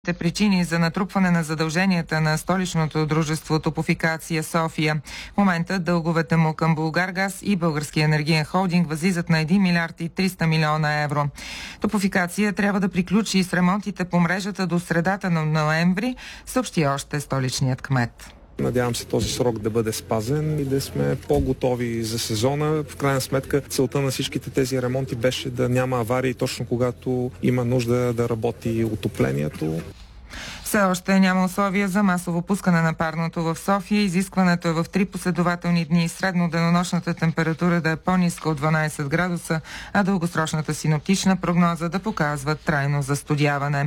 Причини за натрупване на задълженията на столичното дружество Топлофикация София. В момента дълговете му към Булгаргаз и Българския енергиен холдинг възлизат на 1 милиард и 300 милиона евро. Топлофикация трябва да приключи с ремонтите по мрежата до средата на ноември, съобщи още столичният кмет. Надявам се този срок да бъде спазен и да сме по-готови за сезона. В крайна сметка целта на всичките тези ремонти беше да няма аварии точно когато има нужда да работи отоплението. Все още няма условия за масово пускане на парното в София. Изискването е в 3 последователни дни средно денонощната температура да е по-ниска от 12 градуса, а дългосрочната синоптична прогноза да показва трайно застудяване.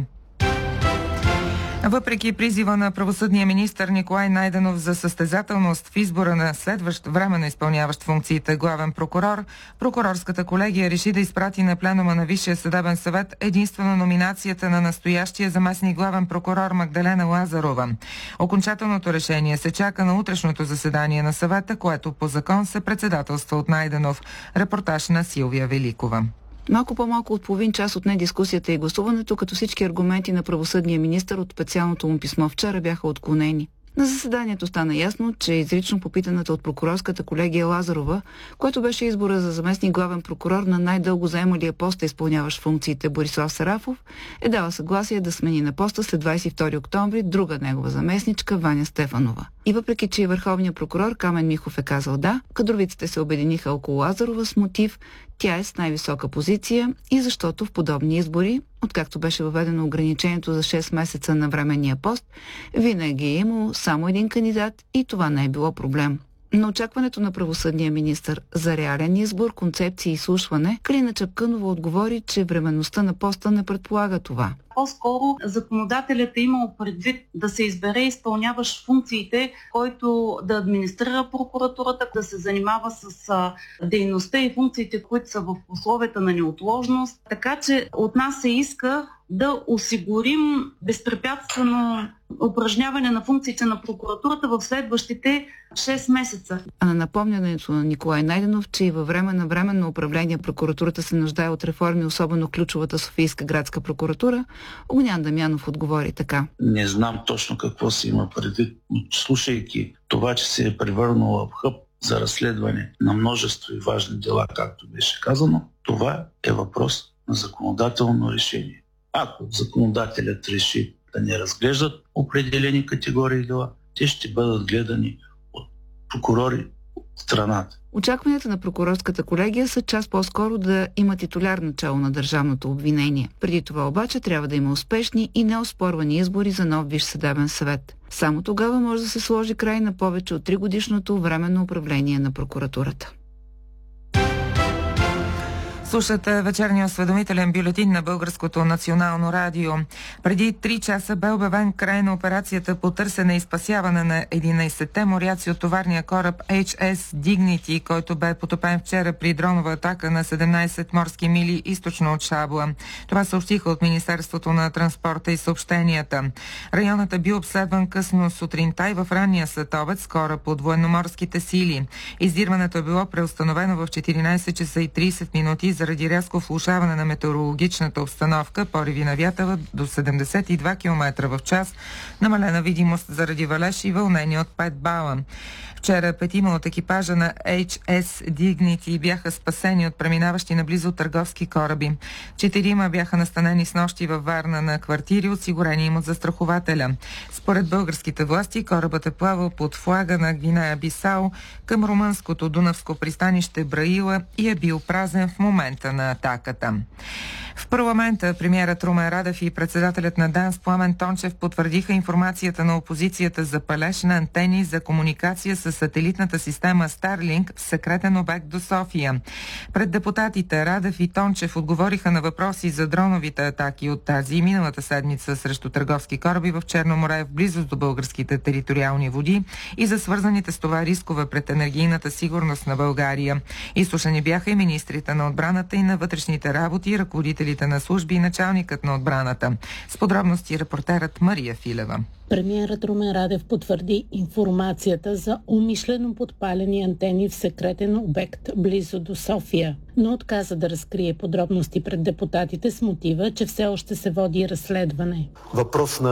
Въпреки призива на правосъдния министър Николай Найденов за състезателност в избора на следващ временно изпълняващ функциите главен прокурор, прокурорската колегия реши да изпрати на пленума на Висшия съдебен съвет единствено номинацията на настоящия заместник главен прокурор Магдалена Лазарова. Окончателното решение се чака на утрешното заседание на съвета, което по закон се председателства от Найденов. Репортаж на Силвия Великова. Малко по-малко от половин час отне дискусията и гласуването, като всички аргументи на правосъдния министър от специалното му писмо вчера бяха отклонени. На заседанието стана ясно, че изрично попитаната от прокурорската колегия Лазарова, което беше избора за заместник главен прокурор на най-дълго заемалия поста, изпълняващ функциите Борислав Сарафов, е дала съгласие да смени на поста след 22 октомври друга негова заместничка Ваня Стефанова. И въпреки, че и върховният прокурор Камен Михов е казал да, кадровиците се обединиха около Лазарова с мотив тя е с най-висока позиция и защото в подобни избори, откакто беше въведено ограничението за 6 месеца на временния пост, винаги е имало само един кандидат и това не е било проблем. На очакването на правосъдния министър за реален избор, концепция и изслушване, Калина Чапкънова отговори, че временността на поста не предполага това. По-скоро законодателят е имал предвид да се избере изпълняващ функциите, който да администрира прокуратурата, да се занимава с дейността и функциите, които са в условията на неотложност. Така че от нас се иска да осигурим безпрепятствено упражняване на функциите на прокуратурата в следващите 6 месеца. А на напомнянето на Николай Найденов, че и във време на временно управление прокуратурата се нуждае от реформи, особено ключовата Софийска градска прокуратура, Огнян Дамянов отговори така. Не знам точно какво се има предвид, но слушайки това, че се е превърнала в хъб за разследване на множество и важни дела, както беше казано, това е въпрос на законодателно решение. Ако законодателят реши да не разглеждат определени категории дела, те ще бъдат гледани от прокурори от страната. Очакванията на прокурорската колегия са час по-скоро да има титуляр начало на държавното обвинение. Преди това обаче трябва да има успешни и неоспорвани избори за нов Висш съдебен съвет. Само тогава може да се сложи край на повече от 3-годишното временно управление на прокуратурата. Слушате вечерния осведомителен бюлетин на Българското национално радио. Преди 3 часа бе обявен край на операцията по търсене и спасяване на 11-те моряци от товарния кораб HS Dignity, който бе потопен вчера при дронова атака на 17 морски мили източно от Шабла. Това съобщиха от Министерството на транспорта и съобщенията. Районът е бил обследван късно сутринта и в ранния следобед с кораб от военноморските сили. Издирването е било преустановено в 14 часа и 30 минути заради рязко влошаване на метеорологичната обстановка, пориви на вятъра до 72 км в час, намалена видимост заради валеж и вълнение от 5 бала. Вчера 5 от екипажа на HS Dignity бяха спасени от преминаващи наблизо търговски кораби. 4 бяха настанени с нощи във Варна на квартири, осигурени им от застрахователя. Според българските власти, корабът е плавал под флага на Гвинея Бисао към румънското дунавско пристанище Браила и е бил празен в момента на атаката. В парламента премиерът Румен Радев и председателят на ДАНС Пламен Тончев потвърдиха информацията на опозицията за палеж на антени за комуникация с сателитната система Starlink в секретен обект до София. Пред депутатите Радев и Тончев отговориха на въпроси за дроновите атаки от тази и миналата седмица срещу търговски кораби в Черно море в близост до българските териториални води и за свързаните с това рискове пред енергийната сигурност на България. Изслушани бяха и министрите на отбраната и на вътрешните работи, ръководителите на служби и началникът на отбраната. С подробности репортерът Мария Филева. Премиерът Румен Радев потвърди информацията за умишлено подпалени антени в секретен обект близо до София, но отказа да разкрие подробности пред депутатите с мотива, че все още се води разследване. Въпрос на